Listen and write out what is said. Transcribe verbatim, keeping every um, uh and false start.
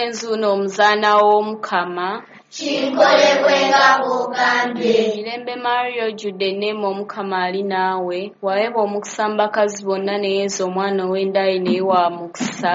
Enzuuno omuzaana w'Omukama kinkolebwenga bw'ogambye. Mirembe Maria ojjudde enneema Omukama ali naawe, waweebwa omukisa mu bakazi bonna ne Yesu omwana ow'endaaya naye wa mukisa.